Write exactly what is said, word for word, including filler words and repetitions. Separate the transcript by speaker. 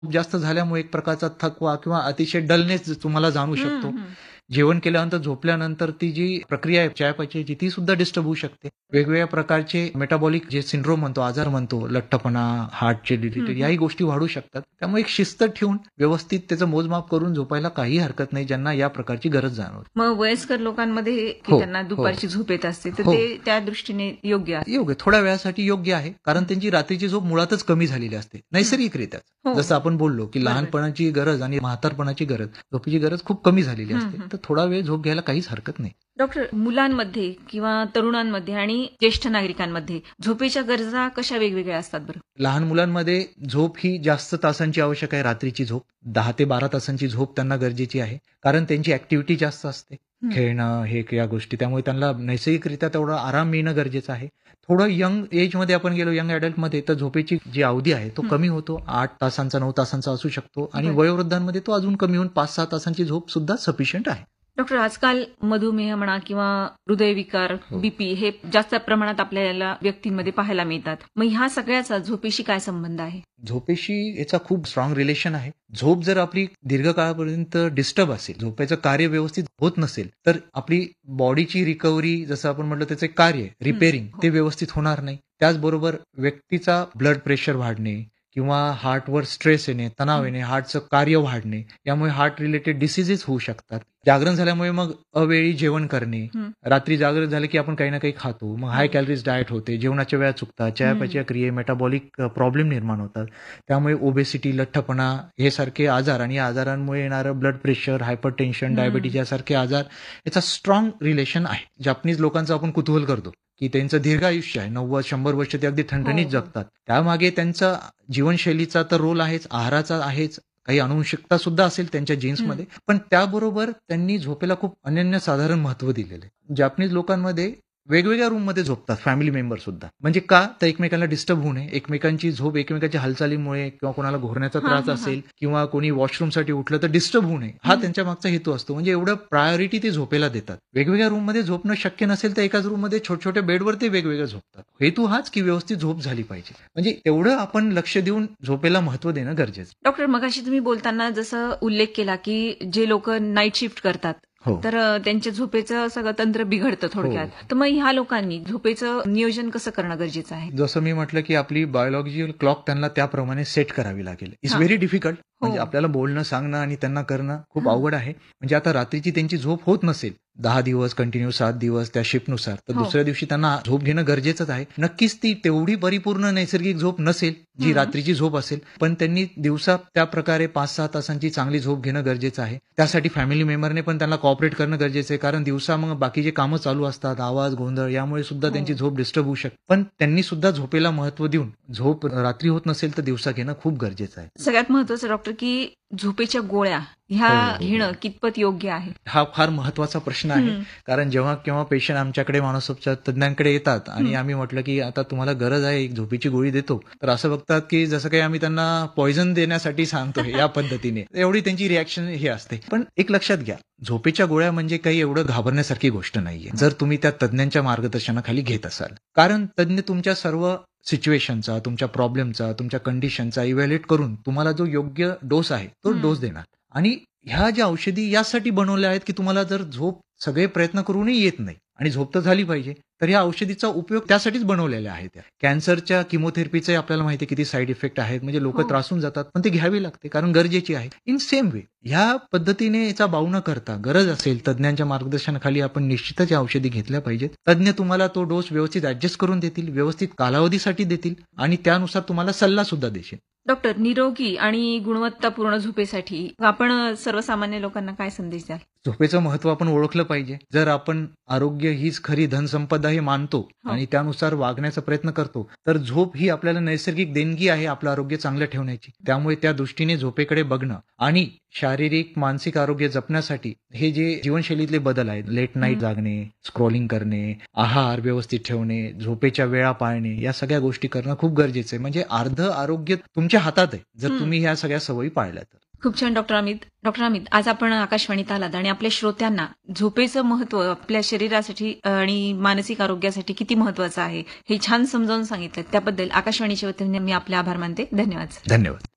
Speaker 1: जास्त झाल्यामुळे एक प्रकारचा थकवा किंवा अतिशय डलनेस तुम्हाला जाणू शकतो.
Speaker 2: हं, हं.
Speaker 1: जेवण केल्यानंतर झोपल्यानंतर ती जी प्रक्रिया आहे चयापचयाची ती सुद्धा डिस्टर्ब होऊ शकते. वेगवेगळ्या प्रकारचे मेटाबॉलिक जे सिंड्रोम म्हणतो, आजार म्हणतो, लठ्ठपणा, हार्टचे
Speaker 2: हं,
Speaker 1: रिलेटेड
Speaker 2: हं.
Speaker 1: याही गोष्टी वाढू शकतात. त्यामुळे एक शिस्त ठेवून व्यवस्थित त्याचं मोजमाप करून झोपायला काही हरकत नाही, ज्यांना या प्रकारची गरज जाणवते.
Speaker 2: मग वयस्कर लोकांमध्ये की
Speaker 1: हो,
Speaker 2: त्यांना
Speaker 1: हो.
Speaker 2: दुपारची झोप येत असते, तर
Speaker 1: हो.
Speaker 2: ते त्या दृष्टीने योग्य आहे.
Speaker 1: योग्य थोड्या वेळासाठी योग्य आहे, कारण त्यांची रात्रीची झोप मुळातच कमी झालेली असते नैसर्गिकरित्याच.
Speaker 2: हो.
Speaker 1: जसं आपण बोललो की
Speaker 2: बरोबर.
Speaker 1: लहानपणाची गरज आणि म्हातारपणाची गरज, झोपेची गरज खूप कमी झालेली
Speaker 2: हं,
Speaker 1: असते.
Speaker 2: हं.
Speaker 1: तर थोडा वेळ झोप घ्यायला काहीच हरकत नाही.
Speaker 2: डॉक्टर, मुलांमध्ये किंवा तरुणांमध्ये आणि ज्येष्ठ नागरिकांमध्ये झोपेच्या गरजा कशा वेगवेगळ्या असतात बरं?
Speaker 1: लहान मुलांमध्ये झोप ही जास्त तासांची आवश्यक आहे. रात्रीची झोप दहा ते बारा तासांची झोप त्यांना गरजेची आहे, कारण त्यांची ऍक्टिव्हिटी जास्त असते,
Speaker 2: हं.
Speaker 1: खेळणं हे या गोष्टी, त्यामुळे त्यांना नैसर्गिकरित्या तेवढा आराम मिळणं गरजेचं आहे. थोडं यंग एजमध्ये आपण गेलो, यंग ॲडल्टमध्ये, तर झोपेची जी अवधी आहे तो
Speaker 2: हं.
Speaker 1: कमी होतो, आठ तासांचा नऊ तासांचा असू शकतो आणि
Speaker 2: बरं.
Speaker 1: वयोवृद्धांमध्ये तो अजून कमी होऊन पाच सहा तासांची झोप सुद्धा सफिशियंट आहे.
Speaker 2: डॉक्टर, आजकाल मधुमेह म्हणा किंवा हृदयविकार,
Speaker 1: हो.
Speaker 2: बीपी हे जास्त प्रमाणात आपल्याला व्यक्तींमध्ये पाहायला मिळतात. मग ह्या सगळ्याचा झोपेशी काय संबंध आहे?
Speaker 1: झोपेशी याचा खूप स्ट्रॉंग रिलेशन आहे. झोप जर आपली दीर्घकाळापर्यंत डिस्टर्ब असेल, झोपेचं कार्य व्यवस्थित होत नसेल, तर आपली बॉडीची रिकव्हरी, जसं आपण म्हटलं त्याचे कार्य रिपेअरिंग
Speaker 2: हो.
Speaker 1: ते व्यवस्थित होणार नाही. त्याचबरोबर व्यक्तीचा ब्लड प्रेशर वाढणे किंवा हार्टवर स्ट्रेस येणे, तणाव
Speaker 2: हं.
Speaker 1: येणे, हार्टचं कार्य वाढणे, यामुळे हार्ट रिलेटेड डिसिजेस होऊ शकतात. जागरण झाल्यामुळे मग अवेळी जेवण करणे,
Speaker 2: हं.
Speaker 1: रात्री जागरण झालं की आपण काही ना काही खातो, मग हाय
Speaker 2: हो.
Speaker 1: कॅलरीज डाएट होते, जेवणाच्या वेळा चुकतात, चयापचय क्रिये, मेटाबॉलिक प्रॉब्लेम निर्माण होतात. त्यामुळे ओबेसिटी, लठ्ठपणा हे सारखे आजार आणि या आजारांमुळे येणारं ब्लड प्रेशर, हायपरटेन्शन,
Speaker 2: हं.
Speaker 1: डायबिटीज यासारखे आजार, याचा स्ट्रॉंग रिलेशन आहे. जापनीज लोकांचं आपण कुतूहल करतो की त्यांचं दीर्घ आयुष्य आहे, नव्वद शंभर वर्ष ते अगदी ठणठणीत
Speaker 2: हो, हो.
Speaker 1: जगतात. त्यामागे त्यांचा जीवनशैलीचा तर रोल आहेच, आहाराचा आहेच, काही अनुवंशिकता सुद्धा असेल त्यांच्या जीन्समध्ये, पण त्याबरोबर त्यांनी झोपेला खूप अनन्यसाधारण महत्व दिलेलं आहे. जापनीज लोकांमध्ये वेगवेगळ्या रूममध्ये झोपतात फॅमिली मेंबर सुद्धा. म्हणजे का, तर एकमेकांना डिस्टर्ब होऊ नये. एकमेकांची झोप एकमेकांच्या हालचालीमुळे किंवा कोणाला घोरण्याचा
Speaker 2: हां,
Speaker 1: त्रास
Speaker 2: हां, हां.
Speaker 1: असेल किंवा कोणी वॉशरूमसाठी उठलं तर डिस्टर्ब होऊ नये, हा
Speaker 2: हं.
Speaker 1: त्यांच्या मागचा हेतू असतो. म्हणजे एवढं प्रायोरिटी ते झोपेला देतात. वेगवेगळ्या रूममध्ये झोपणं शक्य नसेल तर एकाच रूममध्ये छोट्या छोट्या बेडवर ते वेगवेगळं झोपतात. हेतू हाच की व्यवस्थित झोप झाली पाहिजे. म्हणजे तेवढं आपण लक्ष देऊन झोपेला महत्व देणं गरजेचं.
Speaker 2: डॉक्टर, मगाशी तुम्ही बोलताना जसं उल्लेख केला की जे लोक नाईट शिफ्ट करतात,
Speaker 1: हो.
Speaker 2: तर अ, त्यांच्या झोपेचं सगळं तंत्र बिघडतं थोडक्यात. तर मग ह्या लोकांनी झोपेचं नियोजन कसं करणं गरजेचं आहे?
Speaker 1: जसं मी म्हटलं की आपली बायोलॉजिकल क्लॉक त्यांना त्याप्रमाणे सेट करावी लागेल. इट्स
Speaker 2: हां.
Speaker 1: Very difficult. म्हणजे
Speaker 2: हो.
Speaker 1: आपल्याला बोलणं, सांगणं आणि त्यांना करणं खूप
Speaker 2: हां.
Speaker 1: अवघड आहे. म्हणजे आता रात्रीची त्यांची झोप होत नसेल दहा दिवस कंटिन्यू, सात दिवस त्या शिफ्टनुसार, तर
Speaker 2: हो.
Speaker 1: दुसऱ्या दिवशी त्यांना झोप घेणं गरजेचंच आहे. नक्कीच ती तेवढी परिपूर्ण नैसर्गिक झोप नसेल जी
Speaker 2: हं.
Speaker 1: रात्रीची झोप असेल, पण त्यांनी दिवसा त्या प्रकारे पाच सहा तासांची चांगली झोप घेणं गरजेचं आहे. त्यासाठी फॅमिली मेंबरने पण त्यांना कॉपरेट करणं गरजेचं आहे, कारण दिवसा मग बाकीचे कामं चालू असतात, आवाज, गोंधळ, यामुळे सुद्धा
Speaker 2: हो.
Speaker 1: त्यांची झोप डिस्टर्ब होऊ शकते. पण त्यांनी सुद्धा झोपेला महत्व देऊन झोप रात्री होत नसेल तर दिवसा घेणं खूप गरजेचं आहे.
Speaker 2: सगळ्यात महत्वाचं डॉक्टर की झोपेच्या गोळ्या ह्या
Speaker 1: हो, हो, हो.
Speaker 2: घेणं कितपत योग्य आहे?
Speaker 1: हा फार महत्वाचा प्रश्न आहे.
Speaker 2: हं.
Speaker 1: कारण जेव्हा केव्हा पेशंट आमच्याकडे मानसोपचार तज्ञांकडे येतात आणि
Speaker 2: हं.
Speaker 1: आम्ही म्हटलं की आता तुम्हाला गरज आहे, एक झोपेची गोळी देतो, तर असं बघतात की जसं काही आम्ही त्यांना पॉइझन देण्यासाठी सांगतोय या पद्धतीने. एवढी त्यांची रिॲक्शन हे असते. पण एक लक्षात घ्या, झोपेच्या गोळ्या म्हणजे काही एवढं घाबरण्यासारखी गोष्ट नाहीये, जर तुम्ही त्या तज्ञांच्या मार्गदर्शनाखाली घेत असाल. कारण तज्ञ तुमच्या सर्व सिच्युएशनचा, तुमच्या प्रॉब्लेमचा, तुमच्या कंडिशनचा इव्हॅल्युएट करून तुम्हाला जो योग्य डोस आहे तो
Speaker 2: हं.
Speaker 1: डोस देणार. आणि ह्या ज्या औषधी यासाठी बनवल्या आहेत की तुम्हाला जर झोप सगळे प्रयत्न करूनही येत नाही आणि झोप तर झाली पाहिजे, तर या औषधीचा उपयोग त्यासाठीच बनवलेल्या आहेत. कॅन्सरच्या किमोथेरपीचे आपल्याला माहिती आहे किती साईड इफेक्ट आहेत, म्हणजे लोक
Speaker 2: हो.
Speaker 1: त्रासून जातात, पण ते घ्यावी लागते कारण गरजेची आहे. इन सेम वे ह्या पद्धतीने याचा बाऊ न करता गरज असेल तज्ञांच्या मार्गदर्शनाखाली आपण निश्चितच या औषधी घेतल्या पाहिजेत. तज्ञ तुम्हाला तो डोस व्यवस्थित ऍडजस्ट करून देतील, व्यवस्थित कालावधीसाठी देतील आणि त्यानुसार तुम्हाला सल्ला सुद्धा देतील.
Speaker 2: डॉक्टर, निरोगी आणि गुणवत्तापूर्ण झोपेसाठी आपण सर्वसामान्य लोकांना काय संदेश द्याल?
Speaker 1: झोपेचं महत्व आपण ओळखलं पाहिजे. जर आपण आरोग्य हीच खरी धनसंपदा हे मानतो
Speaker 2: हो.
Speaker 1: आणि त्यानुसार वागण्याचा प्रयत्न करतो, तर झोप ही आपल्याला नैसर्गिक देणगी आहे आपलं आरोग्य चांगलं ठेवण्याची. त्यामुळे त्या दृष्टीने झोपेकडे बघणं आणि शारीरिक मानसिक आरोग्य जपण्यासाठी हे जे जीवनशैलीतले बदल आहेत, लेट नाईट
Speaker 2: हं.
Speaker 1: जागणे, स्क्रोलिंग करणे, आहार व्यवस्थित ठेवणे, झोपेच्या वेळा पाळणे, या सगळ्या गोष्टी करणं खूप गरजेचं आहे. म्हणजे अर्ध आरोग्य तुमच्या हातात आहे जर
Speaker 2: हं.
Speaker 1: तुम्ही ह्या सगळ्या सवयी पाळल्या तर.
Speaker 2: खूप छान डॉक्टर अमित. डॉक्टर अमित, आज आपण आकाशवाणीत आलात आणि आपल्या श्रोत्यांना झोपेचं महत्व आपल्या शरीरासाठी आणि मानसिक आरोग्यासाठी किती महत्वाचं आहे हे छान समजावून सांगितलं. त्याबद्दल आकाशवाणीच्या वतीने मी आपले आभार मानते. धन्यवाद.
Speaker 1: धन्यवाद.